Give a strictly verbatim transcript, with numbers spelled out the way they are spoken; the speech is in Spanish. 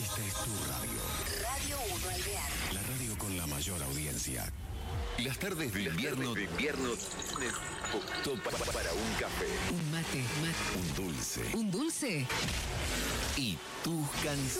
Esta es tu radio. Radio uno Alvear. La radio con la mayor audiencia. Las tardes de invierno, de invierno optó pa- pa- para un café, Un mate, mate. Un dulce. Un dulce. y tus canciones.